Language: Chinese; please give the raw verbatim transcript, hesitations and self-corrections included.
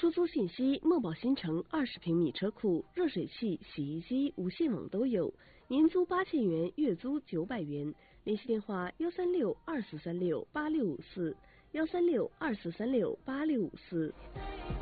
出租信息：墨宝新城二十平米车库，热水器、洗衣机、无线网都有，年租八千元，月租九百元。联系电话：幺三六二四三六八六五四，幺三六二四三六八六五四。